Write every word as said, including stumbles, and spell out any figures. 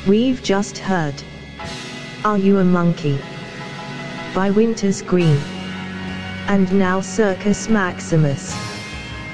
We've just heard Are You a Monkey? By Winters Green. And now Circus Maximus.